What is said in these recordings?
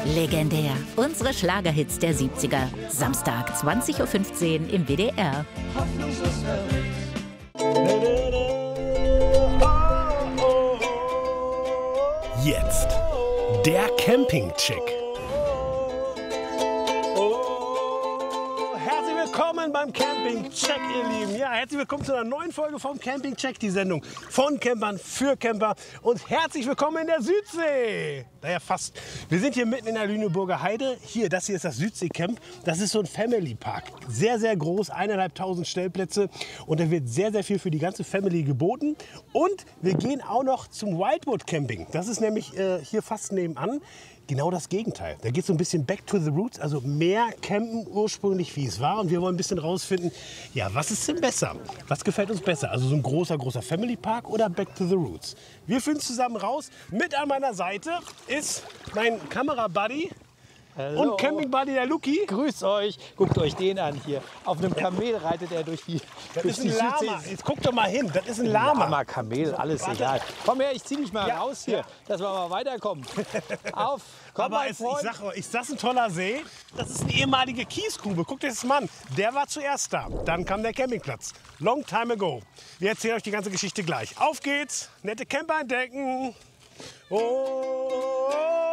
Legendär. Unsere Schlagerhits der 70er. Samstag, 20:15 Uhr im WDR. Jetzt der Campingcheck. Herzlich willkommen beim Campingcheck, ihr Lieben. Ja, herzlich willkommen zu einer neuen Folge vom Campingcheck, die Sendung von Campern für Camper. Und herzlich willkommen in der Südsee. Naja, fast. Wir sind hier mitten in der Lüneburger Heide. Das hier ist das Südseecamp. Das ist so ein Family Park. Sehr, sehr groß, 1.500 Stellplätze. Und da wird sehr, sehr viel für die ganze Family geboten. Und wir gehen auch noch zum Wildwood Camping. Das ist nämlich hier fast nebenan. Genau das Gegenteil. Da geht es so ein bisschen back to the roots, also mehr campen ursprünglich, wie es war. Und wir wollen ein bisschen rausfinden, ja, was ist denn besser? Was gefällt uns besser? Also so ein großer Family Park oder back to the roots? Wir finden es zusammen raus. Mit an meiner Seite ist mein Kamerabuddy und Campingbuddy, der Luki. Grüßt euch, guckt euch den an hier. Auf einem Kamel reitet er durch die Das ist ein Lama. Jetzt guck doch mal hin, das ist ein Lama. Lama, Kamel, alles egal. Komm her, ich zieh dich mal raus hier, dass wir mal weiterkommen. Auf, komm Aber mein ich Freund. sag euch, ist das ein toller See? Das ist eine ehemalige Kiesgrube. Guckt euch das mal an. Der war zuerst da. Dann kam der Campingplatz. Long time ago. Wir erzählen euch die ganze Geschichte gleich. Auf geht's. Nette Camper entdecken. Oh.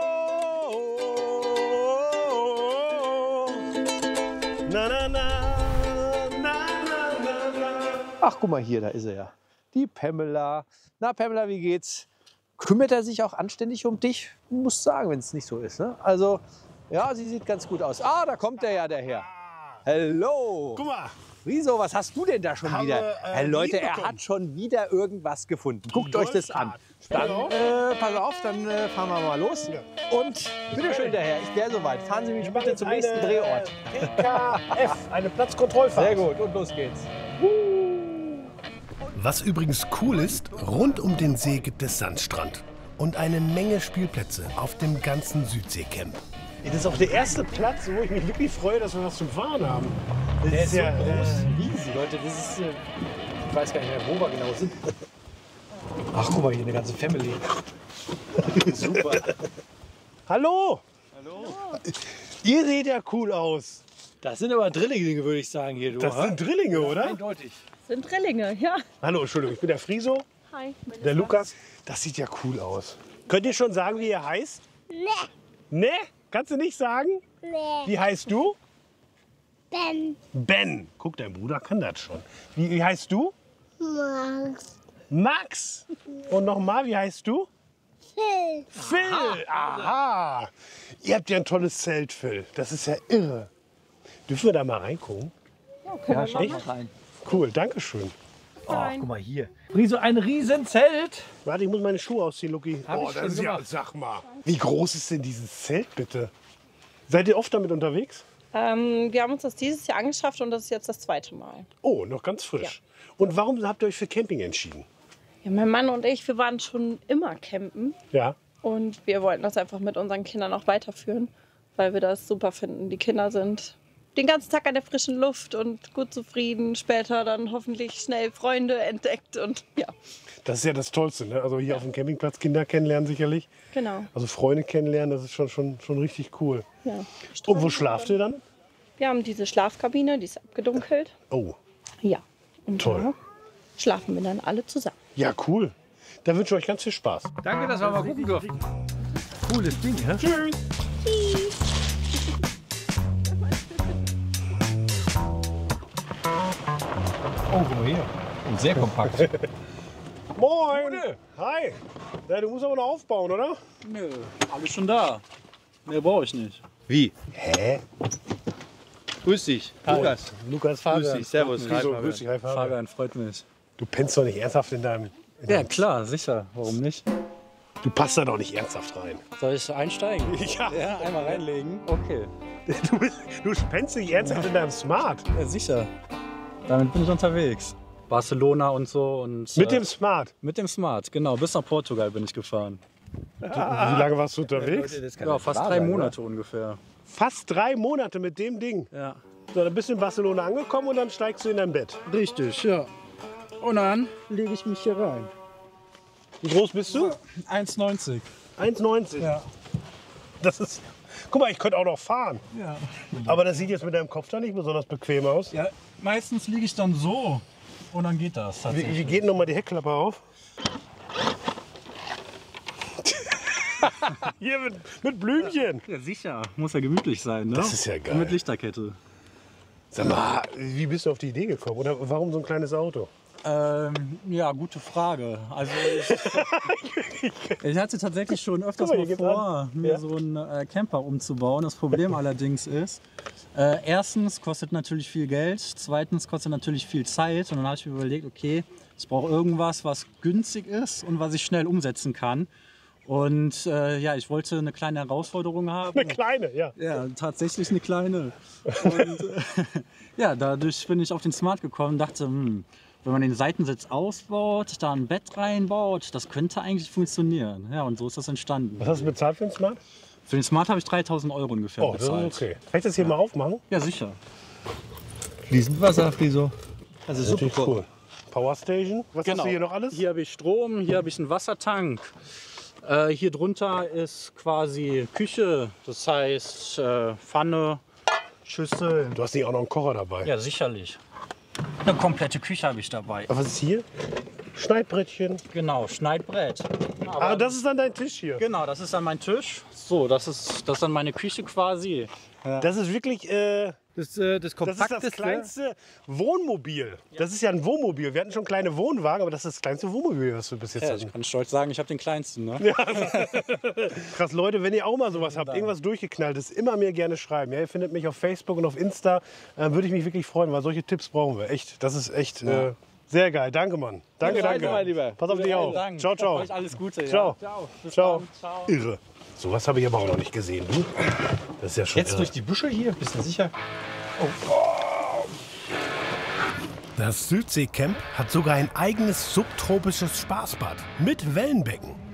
Na, na, na, na, na, na. Ach, guck mal hier, da ist er ja. Die Pamela. Na Pamela, wie geht's? Kümmert er sich auch anständig um dich? Du musst sagen, wenn es nicht so ist. Ne? Also, ja, sie sieht ganz gut aus. Ah, da kommt er ja, der Herr. Hallo. Guck mal. Wieso, was hast du denn da schon wieder? Hey, Leute, er hat schon wieder irgendwas gefunden. Guckt euch das an. Dann, pass auf, dann fahren wir mal los. Ja. Und bitteschön, der Herr, ich wäre soweit. Fahren Sie mich bitte zum nächsten Drehort. PKF, eine Platzkontrollfahrt. Sehr gut, und los geht's. Was übrigens cool ist, rund um den See gibt es Sandstrand und eine Menge Spielplätze auf dem ganzen Südseecamp. Das ist auch der erste Platz, wo ich mich wirklich freue, dass wir was zum Fahren haben. Der ist so groß wie sie, Leute. Das ist, ich weiß gar nicht mehr, wo wir genau sind. Ach, guck mal, hier eine ganze Family. Super. Hallo! Hallo! Ihr seht ja cool aus. Das sind aber Drillinge, würde ich sagen hier. Du, Das sind Drillinge, oder? eindeutig. Sind Drillinge, ja. Hallo, Entschuldigung, ich bin der Friso, Hi. der Lukas. Das sieht ja cool aus. Könnt ihr schon sagen, wie ihr heißt? Nee, Ne? Kannst du nicht sagen? nee. Wie heißt du? Ben Ben. Guck, dein Bruder kann das schon. Wie heißt du? Max. Max. Und nochmal, wie heißt du? Phil. Phil. Aha. Ihr habt ja ein tolles Zelt, Phil. Das ist ja irre. Dürfen wir da mal reingucken? Ja, schau mal rein. Cool, danke schön. Oh, guck mal hier. So ein Riesenzelt. Warte, ich muss meine Schuhe ausziehen, Luki. Hab ich Das schon ist ja, gemacht. sag mal. Wie groß ist denn dieses Zelt, bitte? Seid ihr oft damit unterwegs? Wir haben uns das dieses Jahr angeschafft und das ist jetzt das zweite Mal. Oh, noch ganz frisch. Und warum habt ihr euch für Camping entschieden? Ja, mein Mann und ich, wir waren schon immer campen Ja. und wir wollten das einfach mit unseren Kindern auch weiterführen, weil wir das super finden. Die Kinder sind den ganzen Tag an der frischen Luft und gut zufrieden. Später dann hoffentlich schnell Freunde entdeckt und ja, Das ist ja das Tollste, ne? Also hier auf dem Campingplatz Kinder kennenlernen sicherlich. genau. Also Freunde kennenlernen, das ist schon richtig cool. Ja. Und wo schlaft ihr dann? Wir haben diese Schlafkabine, die ist abgedunkelt. Oh, Ja, und Toll. da schlafen wir dann alle zusammen. ja cool. Dann wünsche ich euch ganz viel Spaß. Danke, dass wir mal gucken durften. Cooles Ding, ja? Tschüss. Oh, guck mal hier. Und sehr kompakt. Moin. Hi. Ja, du musst aber noch aufbauen, oder? Nö, alles schon da. Mehr brauche ich nicht. Wie? Hä? Grüß dich, Lukas. Lukas, Grüß dich, servus. Wieso? Hi, Grüß dich, hi, Fabian. Fabian, freut mich. Du pennst doch nicht ernsthaft in deinem... Ja, klar, sicher. Warum nicht? Du passt da doch nicht ernsthaft rein. Soll ich einsteigen? Ja. Ja, einmal reinlegen. Okay. Du pennst nicht ernsthaft in deinem Smart. Ja, sicher. Damit bin ich unterwegs. Barcelona und so. Und, Mit dem Smart. Mit dem Smart, genau. Bis nach Portugal bin ich gefahren. Wie lange warst du unterwegs? Ja, fast 3 Monate ungefähr. Fast 3 Monate mit dem Ding. Ja. So, dann bist du in Barcelona angekommen und dann steigst du in dein Bett. Richtig, ja. Und dann lege ich mich hier rein. Wie groß bist du? 1,90. 1,90. Ja. Das ist. Guck mal, ich könnte auch noch fahren. Ja. Aber das sieht jetzt mit deinem Kopf da nicht besonders bequem aus. Ja, meistens liege ich dann so und dann geht das Wie tatsächlich. geht noch mal die Heckklappe auf? Hier mit Blümchen. Ja, sicher. Muss ja gemütlich sein, ne? Das ist ja geil. Und mit Lichterkette. Sag mal, wie bist du auf die Idee gekommen? Oder warum so ein kleines Auto? Ja, gute Frage. Also ich hatte tatsächlich schon öfters Guck mal, mal hier geht's vor, an. mir Ja. so einen Camper umzubauen. Das Problem allerdings ist, erstens kostet natürlich viel Geld, zweitens kostet natürlich viel Zeit. Und dann habe ich mir überlegt, okay, ich brauche irgendwas, was günstig ist und was ich schnell umsetzen kann. Und ja, ich wollte eine kleine Herausforderung haben. Eine kleine, ja. Ja, tatsächlich eine kleine. Und ja, dadurch bin ich auf den Smart gekommen und dachte, wenn man den Seitensitz ausbaut, da ein Bett reinbaut, das könnte eigentlich funktionieren. Ja, und so ist das entstanden. Was hast du bezahlt für den Smart? Für den Smart habe ich 3.000 € ungefähr Oh, das ist bezahlt. okay. Kann ich das hier mal aufmachen? Ja, sicher. Fließend Wasser, Friso. Das ist Natürlich super cool. Powerstation. Was hast du hier noch alles? Hier habe ich Strom, hier habe ich einen Wassertank. Hier drunter ist quasi Küche, das heißt Pfanne, Schüssel. Du hast nicht auch noch einen Kocher dabei. Ja, sicherlich. Eine komplette Küche habe ich dabei. Aber was ist hier? Schneidbrettchen. Genau, Schneidbrett. Ah, das ist dann dein Tisch hier. Genau, das ist dann mein Tisch. So, das ist dann meine Küche quasi. Das ist wirklich, Das das ist das Kompakteste. kleinste Wohnmobil. Das ist ja ein Wohnmobil. Wir hatten schon kleine Wohnwagen, aber das ist das kleinste Wohnmobil, was wir bis jetzt Ja, hatten. ich kann stolz sagen, ich habe den kleinsten. Ne? Krass, Leute, wenn ihr auch mal sowas habt, irgendwas durchgeknalltes, immer mir gerne schreiben. Ja, ihr findet mich auf Facebook und auf Insta. Würde ich mich wirklich freuen, weil solche Tipps brauchen wir. Echt, das ist echt sehr geil. Danke, Mann. Danke, Ja, danke. mein Lieber. Pass auf dich auf. Dank. Ciao, ciao. Euch alles Gute. Ciao. Ja. Ciao. Bis Ciao. dann. Ciao. Irre. Sowas habe ich aber auch noch nicht gesehen. Du? Das ist ja schon Jetzt irre. durch die Büsche hier, bist du sicher? Das Südseecamp hat sogar ein eigenes subtropisches Spaßbad mit Wellenbecken.